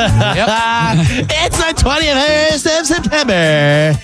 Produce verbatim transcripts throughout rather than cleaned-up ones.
Yep. It's the twentieth of September.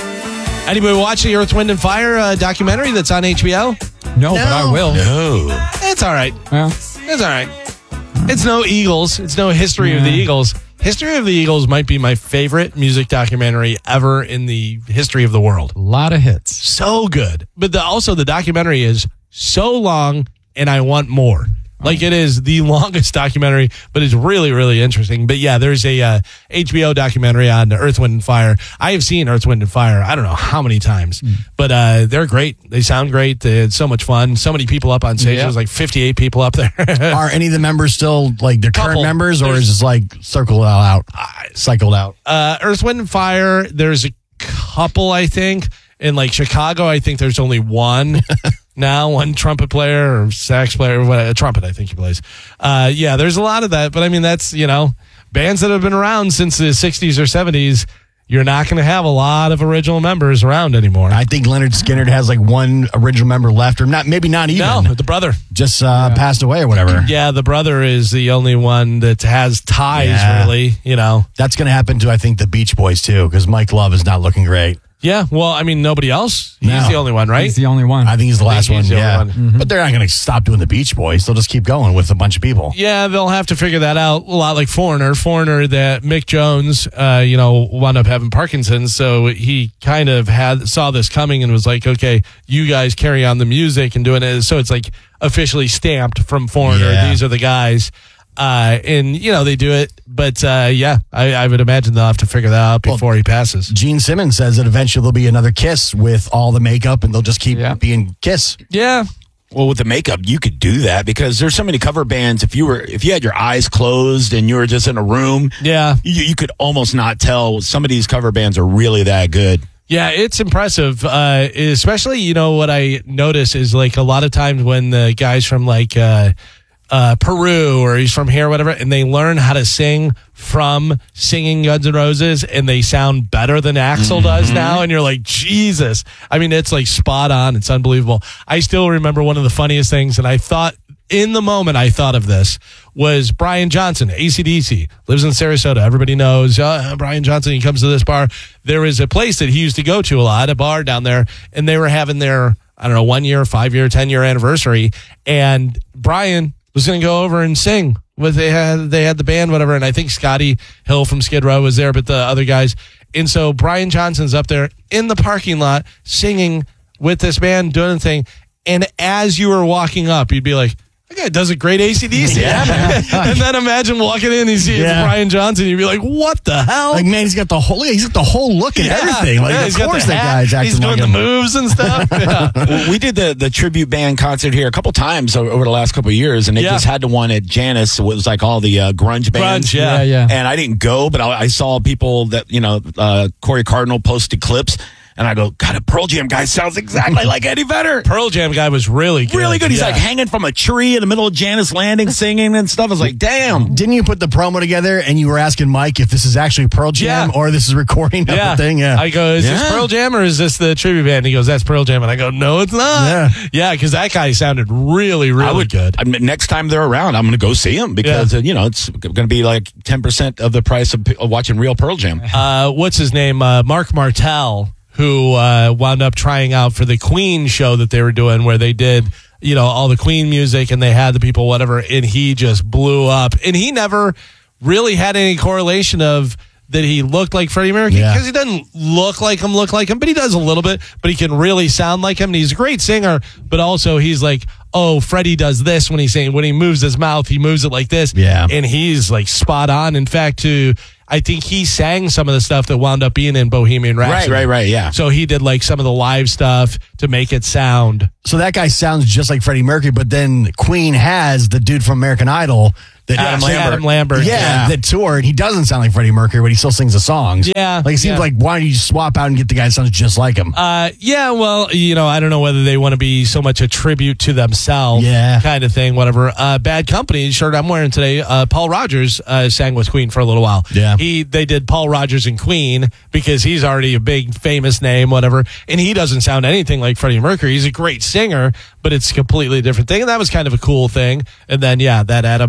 Anybody watch the Earth, Wind, and Fire uh, documentary that's on H B O? No, no, but I will. No. It's all right. Yeah. It's all right. It's no Eagles. It's no History yeah. of the Eagles. History of the Eagles might be my favorite music documentary ever in the history of the world. A lot of hits. So good. But the, also the documentary is so long, and I want more. Like, it is the longest documentary, but it's really, really interesting. But yeah, there's a uh, H B O documentary on Earth, Wind, and Fire. I have seen Earth, Wind, and Fire, I don't know how many times, mm. but uh, they're great. They sound great. It's so much fun. So many people up on stage. Yep. There's like fifty-eight people up there. Are any of the members still like their current Couple. members, or There's, is it like circled out, uh, cycled out? Uh, Earth, Wind, and Fire, there's a couple, I think. In like Chicago, I think there's only one now, one trumpet player or sax player, or what, a trumpet, I think he plays. Uh, yeah, there's a lot of that. But I mean, that's, you know, bands that have been around since the sixties or seventies. You're not going to have a lot of original members around anymore. I think Leonard Skinner has like one original member left, or not, maybe not even. No, the brother. Just uh, yeah. passed away or whatever. Yeah, the brother is the only one that has ties, yeah. really, you know. That's going to happen to, I think, the Beach Boys, too, because Mike Love is not looking great. Yeah, well, I mean, nobody else. He's no. the only one, right? He's the only one. I think he's the last one, the yeah. One. Mm-hmm. But they're not going to stop doing the Beach Boys. They'll just keep going with a bunch of people. Yeah, they'll have to figure that out. A lot like Foreigner. Foreigner, that Mick Jones, uh, you know, wound up having Parkinson's, so he kind of had saw this coming and was like, okay, you guys carry on the music and doing it. So it's like officially stamped from Foreigner. Yeah. These are the guys. Uh, and, you know, they do it. But, uh, yeah, I, I would imagine they'll have to figure that out before well, he passes. Gene Simmons says that eventually there'll be another Kiss with all the makeup, and they'll just keep yeah. being Kiss. Yeah. Well, with the makeup, you could do that because there's so many cover bands. If you were, if you had your eyes closed and you were just in a room, yeah, you, you could almost not tell. Some of these cover bands are really that good. Yeah, it's impressive. Uh, especially, you know, what I notice is like a lot of times when the guys from like, uh, Uh, Peru or he's from here or whatever, and they learn how to sing from singing Guns N' Roses, and they sound better than Axl mm-hmm. does now, and you're like, Jesus. I mean, it's like spot on. It's unbelievable. I still remember one of the funniest things, and I thought in the moment I thought of this, was Brian Johnson, A C D C, lives in Sarasota. Everybody knows uh, Brian Johnson. He comes to this bar. There is a place that he used to go to a lot, a bar down there, and they were having their, I don't know, one year, five year, ten year anniversary, and Brian was going to go over and sing. With they had they had the band, whatever, and I think Scotty Hill from Skid Row was there, but the other guys. And so Brian Johnson's up there in the parking lot singing with this band, doing the thing. And as you were walking up, you'd be like, that guy does a great A C D C. Yeah. And then imagine walking in, you see yeah. Brian Johnson, you'd be like, what the hell? Like, man, he's got the whole he's got the whole look and yeah. everything. Like, yeah, of course that guy's acting He's doing like the him. moves and stuff. Yeah. Well, we did the, the tribute band concert here a couple times over the last couple of years, and they yeah. just had the one at Janus. It was like all the uh, grunge bands. Grunge, yeah. yeah, yeah. And I didn't go, but I, I saw people that, you know, uh, Corey Cardinal posted clips. And I go, God, a Pearl Jam guy sounds exactly like Eddie Vedder. Pearl Jam guy was really good. Really good. He's yeah. like hanging from a tree in the middle of Janus Landing singing and stuff. I was like, damn. Didn't you put the promo together and you were asking Mike if this is actually Pearl Jam yeah. or this is recording of yeah. the thing? Yeah. I go, is yeah. this Pearl Jam or is this the tribute band? He goes, that's Pearl Jam. And I go, no, it's not. Yeah. Yeah, because that guy sounded really, really I would, good. I mean, next time they're around, I'm going to go see them because, yeah. uh, you know, it's going to be like ten percent of the price of, of watching real Pearl Jam. Uh, what's his name? Uh, Mark Martel, who uh, wound up trying out for the Queen show that they were doing where they did, you know, all the Queen music and they had the people, whatever, and he just blew up. And he never really had any correlation of that he looked like Freddie Mercury because yeah. he doesn't look like him, look like him, but he does a little bit, but he can really sound like him. And he's a great singer, but also he's like, oh, Freddie does this when he's saying, when he moves his mouth, he moves it like this. Yeah. And he's like spot on. In fact, to I think he sang some of the stuff that wound up being in Bohemian Rhapsody. Right, right, right, yeah. So he did like some of the live stuff to make it sound. So that guy sounds just like Freddie Mercury, but then Queen has the dude from American Idol. That Adam Lambert. Adam Lambert. Yeah, yeah. that toured. He doesn't sound like Freddie Mercury, but he still sings the songs. Yeah. Like, it seems yeah. like, why don't you swap out and get the guy that sounds just like him? Uh, yeah, well, you know, I don't know whether they want to be so much a tribute to themselves yeah. kind of thing, whatever. Uh, Bad Company, shirt I'm wearing today, uh, Paul Rogers uh, sang with Queen for a little while. Yeah. He They did Paul Rogers and Queen because he's already a big, famous name, whatever, and he doesn't sound anything like Freddie Mercury. He's a great singer, but it's a completely different thing, and that was kind of a cool thing. And then, yeah, that Adam... Uh,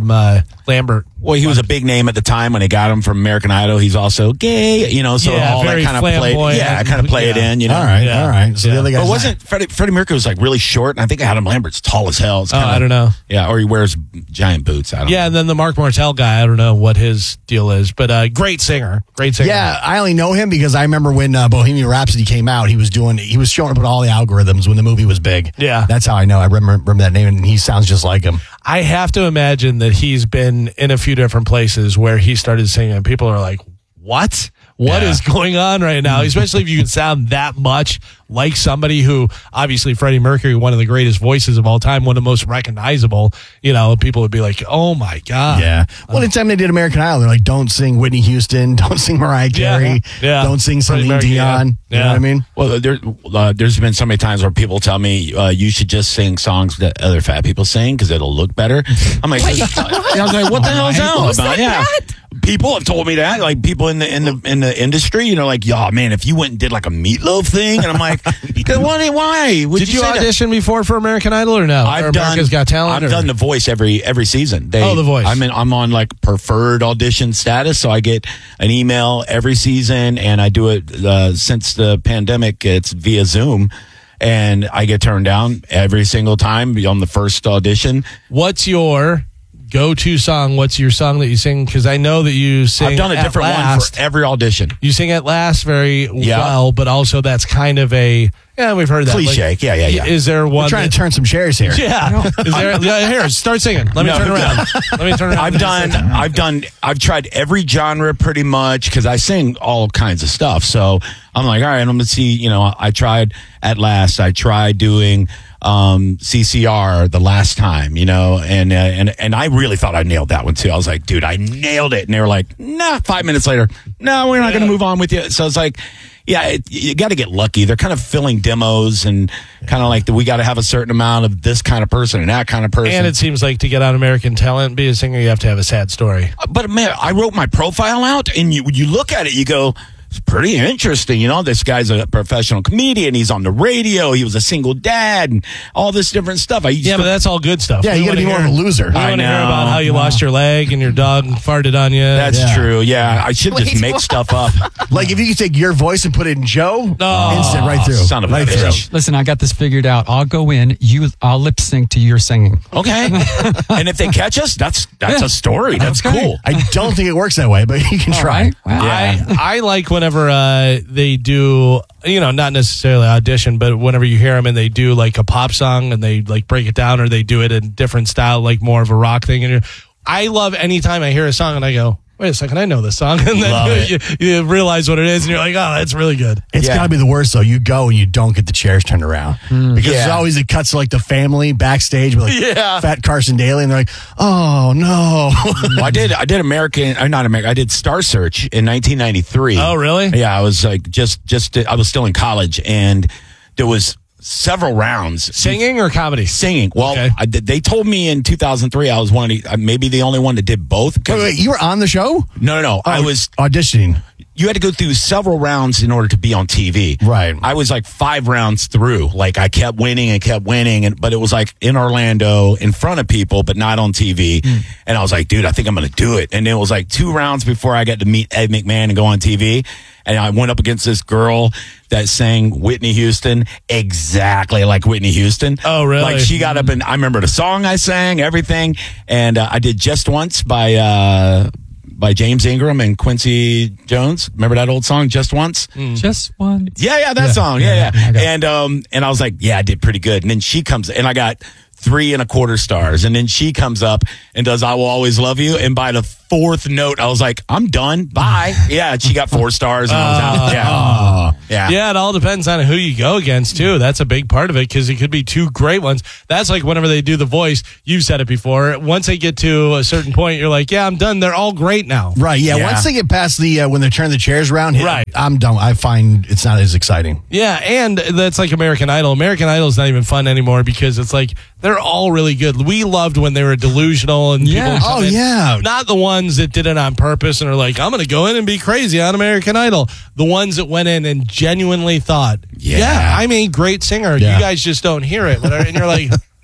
Lambert. Well, he was a big name at the time when they got him from American Idol. He's also gay, you know, so Yeah, all that very kind of played. flamboyant. Yeah, kind of play it Yeah. in, you know. All right, Yeah. all right. So Yeah. the other guy But wasn't Freddie, Freddie Mercury was like really short, and I think Adam Lambert's tall as hell. It's Oh, kinda, I don't know. Yeah, or he wears giant boots. I don't Yeah, know. and then the Mark Martel guy, I don't know what his deal is, but uh, great singer. Great singer. Yeah, I only know him because I remember when uh, Bohemian Rhapsody came out, he was doing, he was showing up on all the algorithms when the movie was big. Yeah. That's how I know. I remember, remember that name, and he sounds just like him. I have to imagine that he's been in a few different places where he started singing, and people are like, what? What Yeah. is going on right now? Especially if you can sound that much like somebody who, obviously, Freddie Mercury, one of the greatest voices of all time, one of the most recognizable, you know, people would be like, oh my God. Yeah. Well, anytime they did American Idol, they're like, don't sing Whitney Houston, don't sing Mariah Yeah. Carey, Yeah. don't sing Freddie Celine Mercury, yeah. Dion. You Yeah. know what I mean? Well, there, uh, there's been so many times where people tell me uh, you should just sing songs that other fat people sing because it'll look better. I'm like, I was like, what the hell is that all about? Yeah, people have told me that. Like people in the in the in the industry, you know, like, yeah, man, if you went and did like a Meatloaf thing, and I'm like, why? Why would Did you, say that? audition before for American Idol or no? I've or done. America's Got Talent? I've or? done The Voice every every season. They, Oh, The Voice. I'm in, I'm on like preferred audition status, so I get an email every season, and I do it uh, since the pandemic. It's via Zoom, and I get turned down every single time on the first audition. What's your go-to song? What's your song that you sing? Because I know that you sing I've done a At different Last. one for every audition. You sing At Last very Yeah. well, but also that's kind of a, yeah, we've heard that. Cliche. Like, Yeah, yeah, yeah. Is there one We're trying that- to turn some chairs here. Yeah. Is there, yeah, here, start singing. Let me No, turn no. around. Let me turn around. I've done, I've done, I've tried every genre pretty much because I sing all kinds of stuff. So I'm like, all right, I'm gonna see. You know, I tried At Last. I tried doing um, C C R the last time. You know, and uh, and and I really thought I nailed that one too. I was like, dude, I nailed it. And they were like, nah. Five minutes later, no, we're not gonna move on with you. So it's like. Yeah, it, you got to get lucky. They're kind of filling demos and kind of like the, we got to have a certain amount of this kind of person and that kind of person. And it seems like to get on American Talent and be a singer, you have to have a sad story. But man, I wrote my profile out, and you you look at it, you go, it's pretty interesting. You know, this guy's a professional comedian. He's on the radio. He was a single dad, and all this different stuff. I used Yeah, to, but that's all good stuff. Yeah, We you got to wanna be more hear- of a loser. We I want to hear know. about how you lost your leg and your dog farted on you. that's Yeah. true. Yeah, I should just Wait, make what? stuff up. Like if you could take your voice and put it in Joe, Oh, instant right through. son of a right bitch. through. Listen, I got this figured out. I'll go in. You, I'll lip sync to your singing. Okay, and if they catch us, that's that's Yeah. a story. That's Okay. cool. I don't think it works that way, but you can All try. right. Well, Yeah. I, I like whenever uh, they do, you know, not necessarily audition, but whenever you hear them and they do like a pop song and they like break it down or they do it in different style, like more of a rock thing. And you're, I love anytime I hear a song and I go, wait a second, I know this song. And then Love it. you, you realize what it is and you're like, oh, that's really good. It's Yeah. got to be the worst though. You go and you don't get the chairs turned around because Yeah. it's always it cuts to like the family backstage with like Yeah. fat Carson Daly, and they're like, "Oh no!" Well, I did. I did American. Or not American. I did Star Search in nineteen ninety-three. Oh, really? Yeah, I was like just just. I was still in college, and there was several rounds Singing or comedy? singing. Well, Okay. I, they told me in two thousand three I was one of the, uh, maybe the only one that did both. 'cause- wait, wait, you were on the show? No, no, no. I was. auditioning. You had to go through several rounds in order to be on T V. Right. I was like five rounds through. Like I kept winning and kept winning, and but it was like in Orlando, in front of people, but not on T V. And I was like, dude, I think I'm going to do it. And it was like two rounds before I got to meet Ed McMahon and go on T V. And I went up against this girl that sang Whitney Houston exactly like Whitney Houston. Oh, really? Like she got up and I remember the song I sang, everything. And uh, I did Just Once by uh, by James Ingram and Quincy Jones. Remember that old song, Just Once? just one. Yeah, yeah, that song. Yeah, yeah. And um, and I was like, yeah, I did pretty good. And then she comes, and I got three and a quarter stars. And then she comes up and does I Will Always Love You. And by the fourth note, I was like, I'm done. Bye. Yeah, and she got four stars and I was out. Yeah. Yeah. Yeah, it all depends on who you go against, too. That's a big part of it because it could be two great ones. That's like whenever they do The Voice, you've said it before. Once they get to a certain point, you're like, yeah, I'm done. They're all great now. Right. Yeah. Yeah. Once they get past the uh, when they turn the chairs around, Right. I'm done. I find it's not as exciting. Yeah, and that's like American Idol. American Idol is not even fun anymore because it's like they're all really good. We loved when they were delusional and Yeah. people come Oh, in- yeah. not the ones that did it on purpose and are like, I'm going to go in and be crazy on American Idol. The ones that went in and genuinely thought, yeah, Yeah. I'm a great singer. Yeah. You guys just don't hear it. And you're like,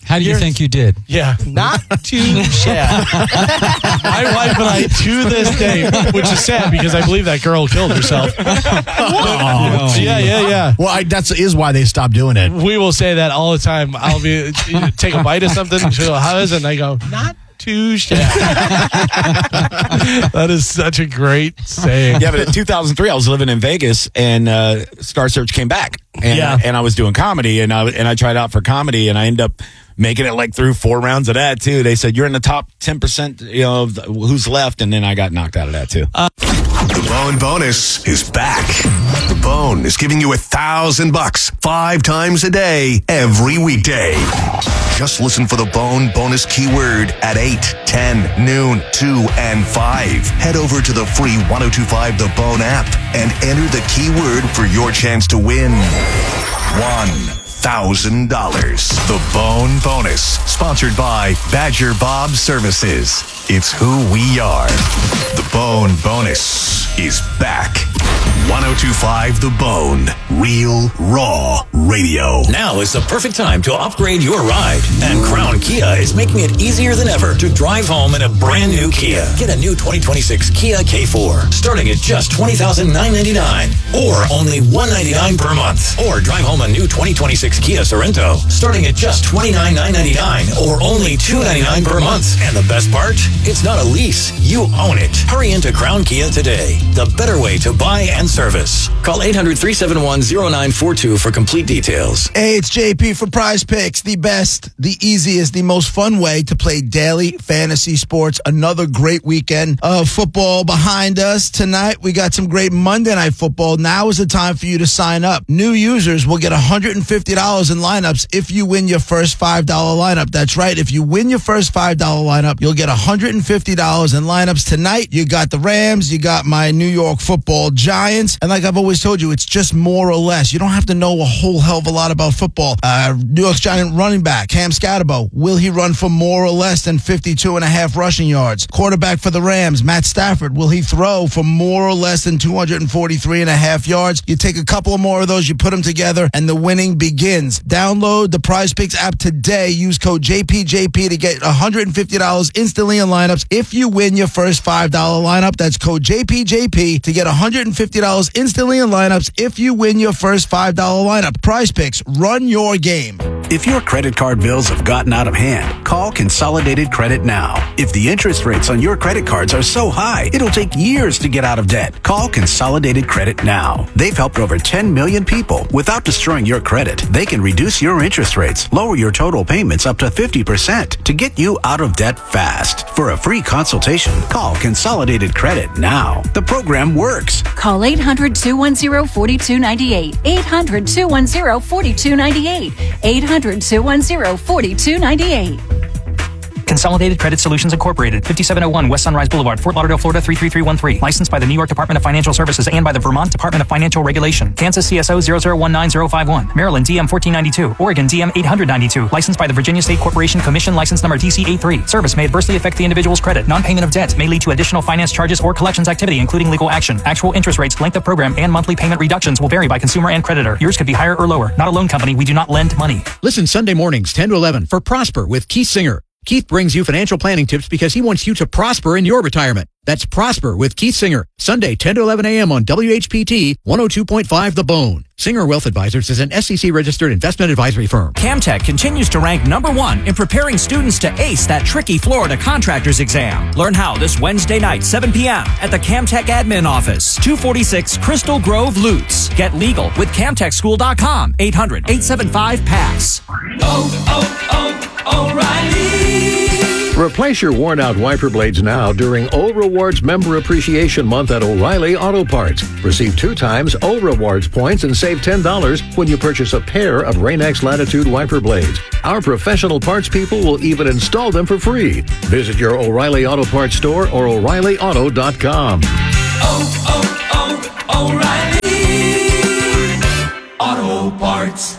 How do you Here's- think you did? Yeah, not too shabby. My wife and I, to this day, which is sad because I believe that girl killed herself. Oh, Yeah, yeah, yeah. Well, I, that's is why they stopped doing it. We will say that all the time. I'll be take a bite of something. She'll go, "How is it?" And I go, "Not too shabby." That is such a great saying. Yeah, but in two thousand three, I was living in Vegas, and uh, Star Search came back, and Yeah. and I was doing comedy, and I and I tried out for comedy, and I ended up making it like through four rounds of that too. They said you're in the top ten percent, you know, of the, who's left, and then I got knocked out of that too. Uh, The Bone Bonus is back. The Bone is giving you a thousand bucks five times a day, every weekday. Just listen for the Bone Bonus keyword at eight, ten, noon, two, and five. Head over to the free one oh two five The Bone app and enter the keyword for your chance to win one thousand dollars. The Bone Bonus, sponsored by Badger Bob Services. It's who we are. The Bone Bonus is back. one oh two five The Bone. Real, raw radio. Now is the perfect time to upgrade your ride. And Crown Kia is making it easier than ever to drive home in a brand new Kia. Get a new twenty twenty-six Kia K four, starting at just twenty thousand nine hundred ninety-nine dollars, or only one hundred ninety-nine dollars per month. Or drive home a new twenty twenty-six Kia Sorento, starting at just twenty-nine thousand nine hundred ninety-nine dollars, or only two hundred ninety-nine dollars per month. And the best part? It's not a lease. You own it. Hurry into Crown Kia today. The better way to buy and service. Call eight hundred, three seven one, oh nine four two for complete details. Hey, it's J P for Prize Picks, the best, the easiest, the most fun way to play daily fantasy sports. Another great weekend of football behind us. Tonight, we got some great Monday Night Football. Now is the time for you to sign up. New users will get one hundred fifty dollars in lineups if you win your first five dollar lineup. That's right. If you win your first five dollar lineup, you'll get one hundred fifty dollars in lineups. Tonight, you got the Rams, you got my New York Football Giants, and like I've always told you, it's just more or less. You don't have to know a whole hell of a lot about football. Uh, New York's Giant running back, Cam Scatterbo, will he run for more or less than fifty-two and a half rushing yards? Quarterback for the Rams, Matt Stafford, will he throw for more or less than two hundred forty-three and a half yards? You take a couple of more of those, you put them together, and the winning begins. Download the Prize Picks app today. Use code J P J P to get one hundred fifty dollars instantly in lineups if you win your first five dollar lineup. That's code J P J P to get one hundred fifty dollars instantly in lineups if you win your first five dollar lineup. Prize Picks, run your game. If your credit card bills have gotten out of hand, call Consolidated Credit now. If the interest rates on your credit cards are so high, it'll take years to get out of debt. Call Consolidated Credit now. They've helped over ten million people without destroying your credit. They can reduce your interest rates, lower your total payments up to fifty percent to get you out of debt fast. For a free consultation, call Consolidated Credit now. The program works. Call eight hundred, two one zero, four two nine eight. eight hundred, two one zero, four two nine eight. eight hundred, two one zero, four two nine eight. Consolidated Credit Solutions Incorporated, fifty-seven oh one West Sunrise Boulevard, Fort Lauderdale, Florida three three three one three. Licensed by the New York Department of Financial Services and by the Vermont Department of Financial Regulation. Kansas C S O zero zero one nine zero five one. Maryland D M fourteen ninety-two. Oregon D M eight ninety-two. Licensed by the Virginia State Corporation Commission, license number D C eighty-three. Service may adversely affect the individual's credit. Non-payment of debt may lead to additional finance charges or collections activity, including legal action. Actual interest rates, length of program, and monthly payment reductions will vary by consumer and creditor. Yours could be higher or lower. Not a loan company. We do not lend money. Listen Sunday mornings, ten to eleven, for Prosper with Keith Singer. Keith brings you financial planning tips because he wants you to prosper in your retirement. That's Prosper with Keith Singer, Sunday, ten to eleven a.m. on W H P T one oh two point five The Bone. Singer Wealth Advisors is an S E C-registered investment advisory firm. Camtech continues to rank number one in preparing students to ace that tricky Florida contractor's exam. Learn how this Wednesday night, seven p.m. at the Camtech Admin Office, two forty-six Crystal Grove, Lutz. Get legal with Camtech School dot com, eight hundred, eight seven five, PASS. Oh, oh, oh, O'Reilly. Replace your worn-out wiper blades now during O Rewards Member Appreciation Month at O'Reilly Auto Parts. Receive two times O Rewards points and save ten dollars when you purchase a pair of Rain-X Latitude wiper blades. Our professional parts people will even install them for free. Visit your O'Reilly Auto Parts store or O'Reilly Auto dot com. Oh, oh, oh, O'Reilly Auto Parts.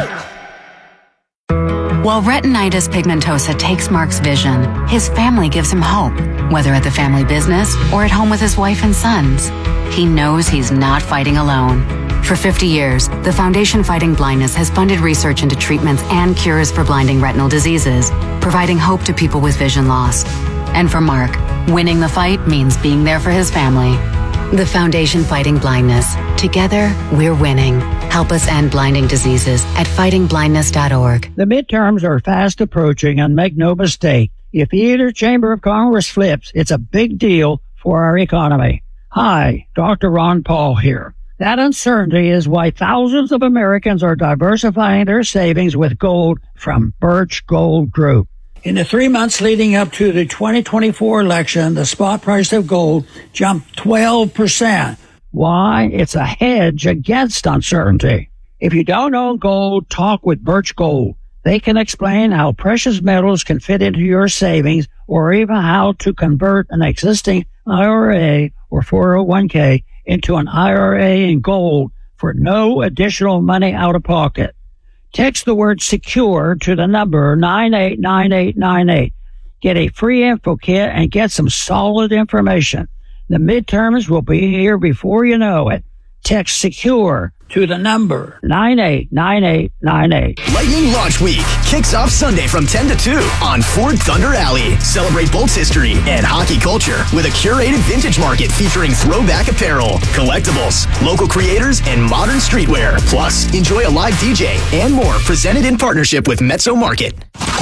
While retinitis pigmentosa takes Mark's vision, his family gives him hope, whether at the family business or at home with his wife and sons. He knows he's not fighting alone. For fifty years, the Foundation Fighting Blindness has funded research into treatments and cures for blinding retinal diseases, providing hope to people with vision loss. And for Mark, winning the fight means being there for his family. The Foundation Fighting Blindness. Together, we're winning. Help us end blinding diseases at fighting blindness dot org. The midterms are fast approaching, and make no mistake, if either chamber of Congress flips, it's a big deal for our economy. Hi, Doctor Ron Paul here. That uncertainty is why thousands of Americans are diversifying their savings with gold from Birch Gold Group. In the three months leading up to the twenty twenty-four election, the spot price of gold jumped twelve percent. Why? It's a hedge against uncertainty. If you don't own gold, talk with Birch Gold. They can explain how precious metals can fit into your savings, or even how to convert an existing I R A or four oh one k into an I R A in gold for no additional money out of pocket. Text the word secure to the number nine eight nine eight nine eight. Get a free info kit and get some solid information. The midterms will be here before you know it. Text secure to the number nine eight nine eight nine eight. Lightning Launch Week kicks off Sunday from ten to two on Ford Thunder Alley. Celebrate Bolts history and hockey culture with a curated vintage market featuring throwback apparel, collectibles, local creators, and modern streetwear. Plus, enjoy a live D J and more, presented in partnership with Mezzo Market.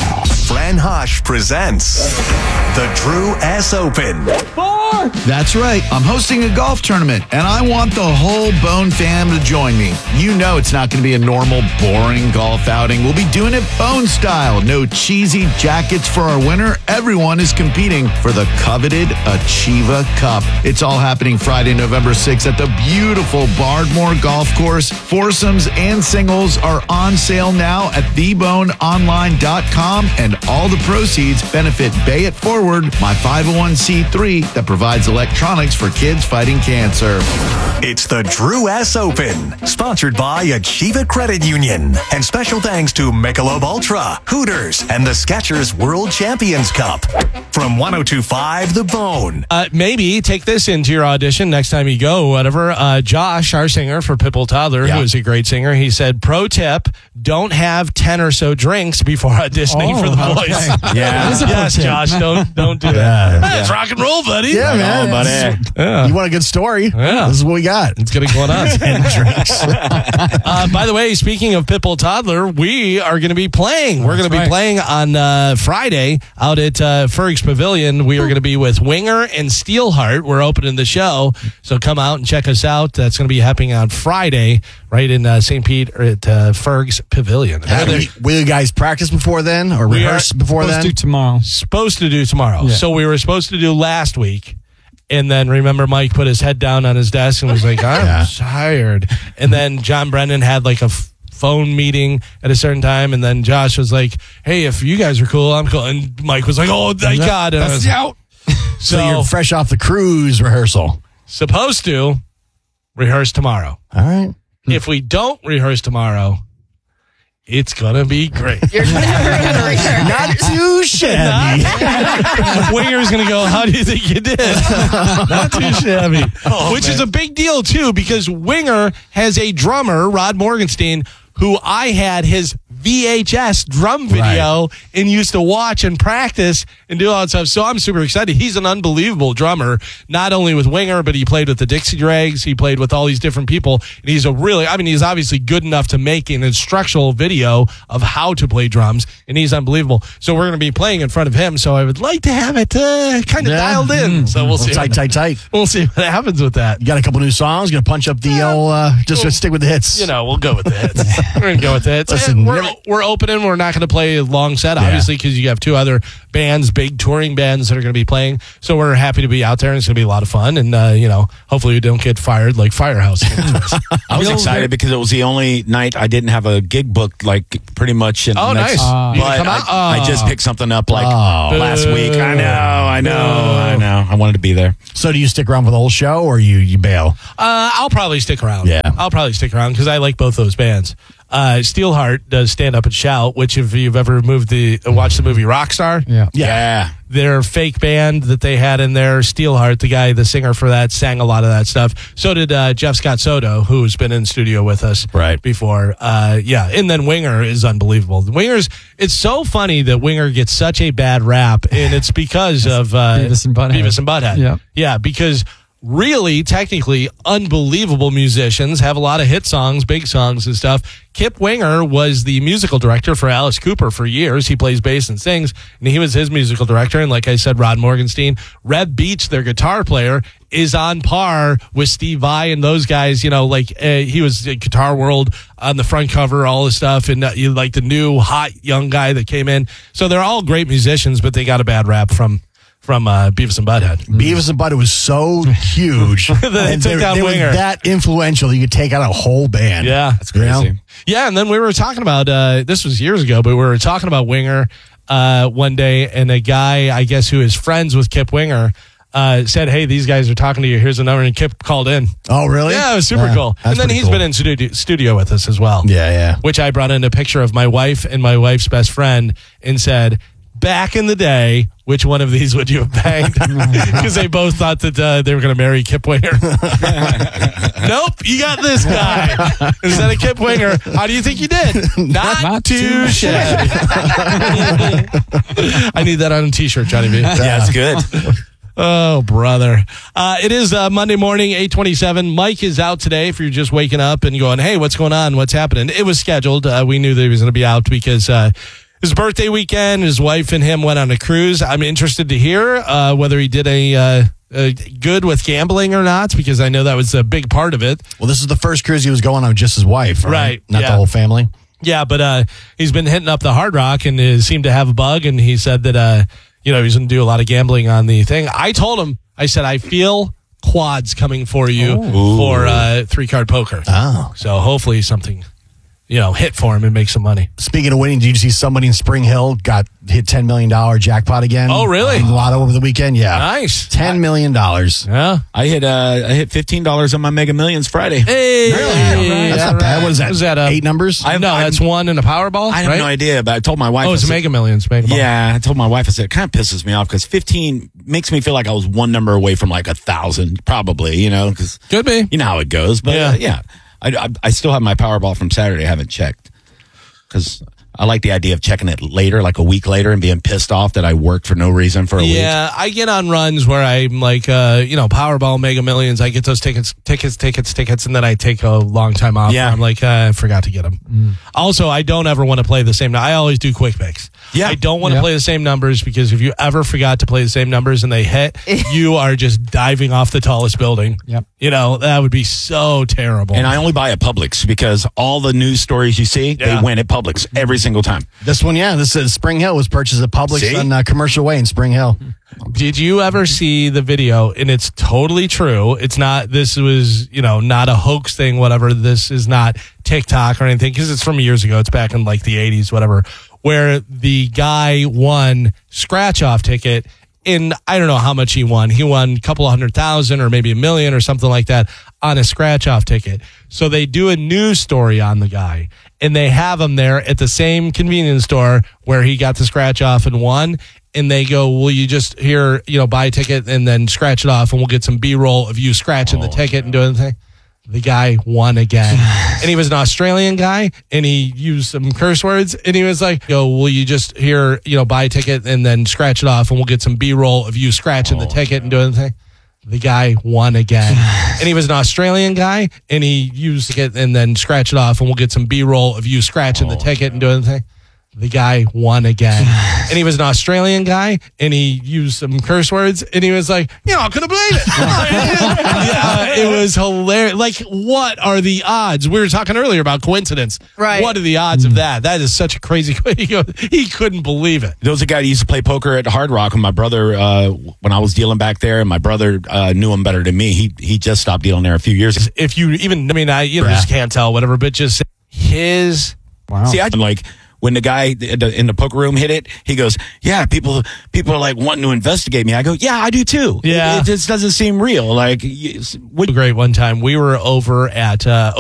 Fran Hosh presents the Drew S. Open. That's right. I'm hosting a golf tournament, and I want the whole Bone fam to join me. You know it's not going to be a normal, boring golf outing. We'll be doing it Bone style. No cheesy jackets for our winner. Everyone is competing for the coveted Achieva Cup. It's all happening Friday, November sixth at the beautiful Bardmore Golf Course. Foursomes and singles are on sale now at the bone online dot com, and all the proceeds benefit Bay It Forward, my five oh one c three that provides electronics for kids fighting cancer. It's the Drew S. Open, sponsored by Achieva Credit Union. And special thanks to Michelob Ultra, Hooters, and the Skechers World Champions Cup. From one oh two point five The Bone. Uh, maybe take this into your audition next time you go, whatever. Uh, Josh, our singer for Pitbull Toddler, Yeah. who is a great singer, he said, pro tip, don't have ten or so drinks before auditioning Oh, for the okay. voice. Yeah. That is a pro Yes, tip. Josh, don't, don't do Yeah. that. Yeah. It's rock and roll, buddy. Yeah, man. Oh, buddy. Yeah. You want a good story? Yeah. This is what we got. It's going to go on us. ten drinks. Uh, by the way, speaking of Pitbull Toddler, we are going to be playing. We're going to be right. playing on uh, Friday out at uh, Ferg's Pavilion. We are going to be with Winger and Steelheart. We're opening the show, so come out and check us out. That's going to be happening on Friday, right in uh, Saint Pete at uh, Ferg's Pavilion. Have we, will you guys practice before then or We rehearse are before Let's then? do tomorrow. Supposed to do tomorrow. Yeah. So we were supposed to do last week. And then remember, Mike put his head down on his desk and was like, I'm Yeah. tired. And then John Brennan had like a f- phone meeting at a certain time. And then Josh was like, hey, if you guys are cool, I'm cool. And Mike was like, oh, thank God. And I was, out. so, so you're fresh off the cruise rehearsal. supposed to rehearse tomorrow. All right. If we don't rehearse tomorrow, it's going to be great. Not too shabby. Winger's going to go, how do you think you did? Not too shabby. Which is a big deal, too, because Winger has a drummer, Rod Morgenstein, who I had his V H S drum video and used to watch and practice and do all that stuff. So I'm super excited. He's an unbelievable drummer, not only with Winger, but he played with the Dixie Dregs. He played with all these different people. And he's a really, I mean, he's obviously good enough to make an instructional video of how to play drums. And he's unbelievable. So we're going to be playing in front of him. So I would like to have it uh, kind of Yeah. dialed in. Mm. So we'll see. Tight, tight, tight. We'll see what happens with that. You got a couple new songs. Gonna punch up the old. Uh, just gonna stick with the hits. You know, we'll go with the hits. We're going to go with the hits. Listen, And we're, never- we're opening. We're not going to play a long set, Yeah. obviously, because you have two other bands, big touring bands that are going to be playing. So we're happy to be out there, and it's going to be a lot of fun. And, uh, you know, hopefully we don't get fired like Firehouse. I was excited because it was the only night I didn't have a gig booked, like pretty much. In Oh, the next, nice. Uh, you but come I, out? I just Oh. picked something up like Oh. last week. I know, I know, I know. I wanted to be there. So do you stick around for the whole show, or you you bail? Uh, I'll probably stick around. Yeah. I'll probably stick around because I like both those bands. Uh, Steelheart does Stand Up and Shout, which if you've ever moved the uh, watched the movie Rockstar, Yeah. Yeah. yeah, their fake band that they had in there, Steelheart, the guy, the singer for that, sang a lot of that stuff. So did uh, Jeff Scott Soto, who's been in studio with us right. before. Uh, yeah, and then Winger is unbelievable. Winger's, it's so funny that Winger gets such a bad rap, and it's because of uh, Beavis and Butthead. Beavis and Butthead. Yeah. Yeah, because really, technically, unbelievable musicians, have a lot of hit songs, big songs and stuff. Kip Winger was the musical director for Alice Cooper for years. He plays bass and sings, and he was his musical director. And like I said, Rod Morgenstein, Reb Beach, their guitar player, is on par with Steve Vai and those guys. You know, like uh, he was in Guitar World on the front cover, all this stuff, and uh, you like the new hot young guy that came in. So they're all great musicians, but they got a bad rap from from uh, Beavis and Butthead. Beavis and Butthead was so huge. They and took they, down they were Winger. that influential. You could take out a whole band. Yeah. That's crazy. You know? Yeah, and then we were talking about, uh, this was years ago, but we were talking about Winger uh, one day, and a guy, I guess, who is friends with Kip Winger, uh, said, hey, these guys are talking to you. Here's the number, and Kip called in. Oh, really? Yeah, it was super Yeah, cool. that's And then pretty he's cool. been in studio, studio with us as well. Yeah, yeah. Which I brought in a picture of my wife and my wife's best friend and said, back in the day, which one of these would you have banged? Because they both thought that uh, they were going to marry Kip Winger. Nope, you got this guy. Instead of Kip Winger, how do you think you did? Not, Not too too shabby. I need that on a t-shirt, Johnny B. Yeah, that's good. Oh, brother. Uh, it is uh, Monday morning, eight twenty-seven. Mike is out today if you're just waking up and going, hey, what's going on? What's happening? It was scheduled. Uh, we knew that he was going to be out because uh, his birthday weekend, his wife and him went on a cruise. I'm interested to hear uh, whether he did a, uh, a good with gambling or not, because I know that was a big part of it. Well, this is the first cruise he was going on with just his wife, right? Right, Not yeah. the whole family. Yeah, but uh, he's been hitting up the Hard Rock and uh, seemed to have a bug, and he said that uh, you know he's going to do a lot of gambling on the thing. I told him, I said, I feel quads coming for you Ooh. for uh, three-card poker. Oh. So hopefully something, you know, hit for him and make some money. Speaking of winning, did you see somebody in Spring Hill got hit ten million dollars jackpot again? Oh, really? In Lotto over the weekend? Yeah. Nice. ten million dollars. Yeah. I hit uh, I hit fifteen dollars on my Mega Millions Friday. Hey, Really? That's not bad. What is that? Was that uh, Eight numbers? I- no, I'm- that's one in a Powerball. I have right? no idea, but I told my wife. Oh, it's I said- Mega Millions. Mega Ball. Yeah, I told my wife, I said, it kind of pisses me off because fifteen makes me feel like I was one number away from like a thousand, probably, you know, because Could be. you know how it goes. But Yeah. yeah, uh, yeah. I, I, I still have my Powerball from Saturday. I haven't checked because I like the idea of checking it later, like a week later, and being pissed off that I worked for no reason for a week. Yeah, I get on runs where I'm like, uh, you know, Powerball, Mega Millions. I get those tickets, tickets, tickets, tickets, and then I take a long time off. Yeah. I'm like, uh, I forgot to get them. Also, I don't ever want to play the same. I always do quick picks. Yeah. I don't want to Yeah. play the same numbers because if you ever forgot to play the same numbers and they hit, you are just diving off the tallest building. Yep. You know, that would be so terrible. And I only buy at Publix because all the news stories you see, Yeah. they win at Publix every single time. This one, yeah. This is Spring Hill was purchased at Publix See? on uh, Commercial Way in Spring Hill. Did you ever see the video? And it's totally true. It's not, this was, you know, not a hoax thing, whatever. This is not TikTok or anything because it's from years ago. It's back in like the eighties, whatever, where the guy won scratch off ticket. And I don't know how much he won. He won a couple of hundred thousand or maybe a million or something like that on a scratch off ticket. So they do a news story on the guy and they have him there at the same convenience store where he got the scratch off and won. And they go, will you just here, you know, buy a ticket and then scratch it off and we'll get some B-roll of you scratching the ticket and doing the thing. The guy won again. And he was an Australian guy and he used some curse words and he was like, yo, will you just here, you know, buy a ticket and then scratch it off and we'll get some B-roll of you scratching the ticket and doing the thing. The guy won again. And he was an Australian guy and he used it and then scratch it off and we'll get some B-roll of you scratching the ticket and doing the thing. The guy won again. And he was an Australian guy and he used some curse words and he was like, you know, I couldn't believe it. Yeah, it was hilarious. Like, what are the odds? We were talking earlier about coincidence. Right. What are the odds of that? That is such a crazy, he goes, he couldn't believe it. There was a guy that used to play poker at Hard Rock with my brother uh, when I was dealing back there, and my brother uh, knew him better than me. He he just stopped dealing there a few years ago. If you even, I mean, I you know, just can't tell, whatever, but just his. Wow. See, I like when the guy in the, in the poker room hit it. He goes, "Yeah, people people are like wanting to investigate me." I go, "Yeah, I do too." Yeah. it, it just doesn't seem real. Like, you- what Great one time. We were over at uh,